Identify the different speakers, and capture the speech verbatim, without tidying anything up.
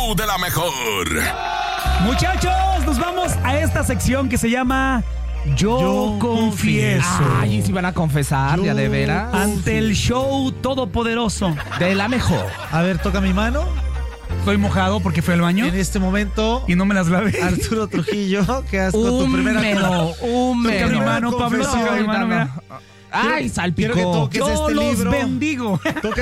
Speaker 1: show de la mejor.
Speaker 2: Muchachos, nos vamos a esta sección que se llama Yo,
Speaker 3: Yo
Speaker 2: confieso.
Speaker 4: Ay, ¿y si van a confesar,
Speaker 3: Yo-
Speaker 4: ya de veras?
Speaker 2: Ante el show todopoderoso.
Speaker 4: De la mejor.
Speaker 3: A ver, toca mi mano.
Speaker 2: Estoy mojado porque fue al baño
Speaker 3: En este momento,
Speaker 2: y no me las lavé.
Speaker 3: Arturo Trujillo, que has con tu primera...
Speaker 4: Húmedo, húmedo.
Speaker 2: Toca mi mano, Pablo,
Speaker 3: confesión.
Speaker 2: toca mi mano, mira.
Speaker 4: Ay,
Speaker 3: Quiero que
Speaker 4: salpicó.
Speaker 3: toques
Speaker 2: Yo
Speaker 3: este
Speaker 2: los
Speaker 3: libro.
Speaker 2: bendigo.
Speaker 3: Toca